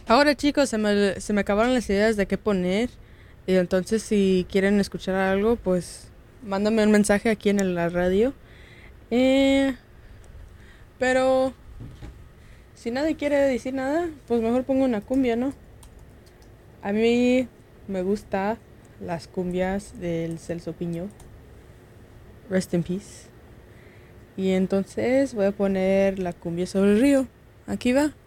Ahora chicos, se me acabaron las ideas de qué poner. Y entonces si quieren escuchar algo, pues mándame un mensaje aquí en la radio. Eh, pero si nadie quiere decir nada, pues mejor pongo una cumbia, ¿no? A mí me gusta las cumbias del Celso Piño. Rest in peace. Y entonces voy a poner la cumbia sobre el río. Aquí va.